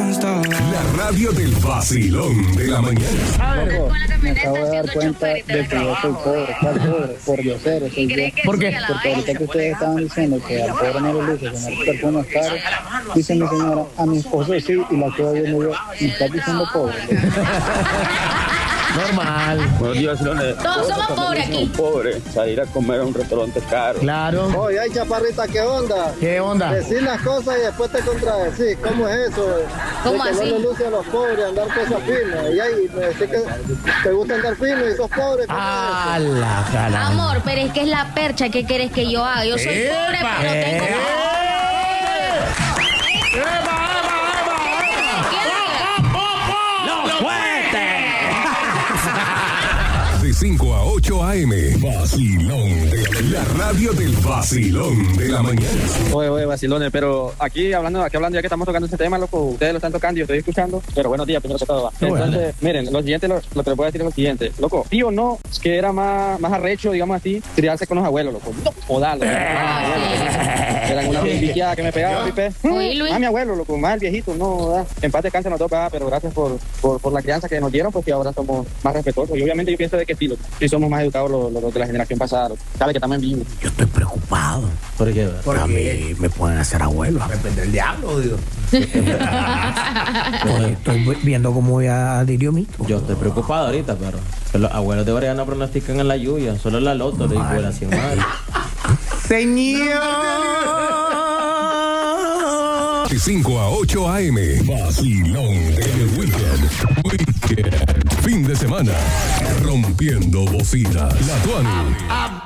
La radio del vacilón de la mañana. Loco, me acabo de dar cuenta de que yo soy pobre. ¿Cuál pobre? Por diosero soy yo. ¿Por qué? Porque ahorita que ustedes estaban diciendo que al pobre no le luce tener perfumes caros, dice mi señora, a mi esposo sí, y la quedo viendo yo, ¿me estás diciendo pobre? Normal. Buenos días, Vacilones. Todos somos pobres aquí. Pobre, salir a comer a un restaurante caro. Claro. Oye, ay, chaparrita, ¿qué onda? ¿Qué onda? Decir las cosas y después te contradecís. ¿Cómo es eso? ¿Cómo de que así? no le luce a los pobres andar cosas finas. Y ahí me decís que te gusta andar fino y sos pobre. ¿Cómo ¡A la cara! Amor, pero es que es la percha. ¿Qué querés que yo haga? Yo soy pobre, pero tengo... De 5 a 8 a.m. Vacilón de la radio del vacilón de la mañana. Oye, vacilones, pero aquí hablando ya que estamos tocando este tema, loco, ustedes lo están tocando y yo estoy escuchando, pero buenos días, primero que todo. Entonces, miren, lo siguiente, lo que les voy a decir es lo siguiente, loco, sí o no, que era más arrecho, digamos así, criarse con los abuelos, loco, o darlo. Eran una biquiada que me pegaba, pipe. Oye, Luis. Mi abuelo, loco, más el viejito, no, da. En paz descanse nos toca, pero gracias por la crianza que nos dieron, porque ahora somos más respetuosos. Y obviamente yo pienso de que sí, loco, sí somos más educados los de la generación pasada, loco. Sabe que estamos en vivo. Yo estoy preocupado. ¿Por qué? A mí me pueden hacer abuelo. Depende del diablo, digo. Estoy viendo cómo voy a Lirio Mito. Yo estoy preocupado ahorita, pero los abuelos de Brian no pronostican en la lluvia, solo en la loto le digo la 100 madre. Señor. De 5 a 8 a.m. Vacilón de Weekend. Fin de semana. Rompiendo bocinas. La Tuani.